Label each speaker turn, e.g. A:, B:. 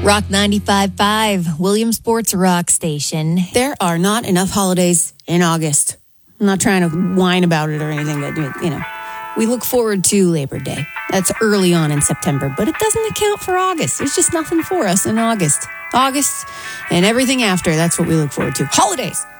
A: Rock 95.5, Williamsport's rock station.
B: There are not enough holidays in August. I'm not trying to whine about it or anything. We look forward to Labor Day. That's early on in September, but it doesn't account for August. There's just nothing for us in August. August and everything after, that's what we look forward to. Holidays.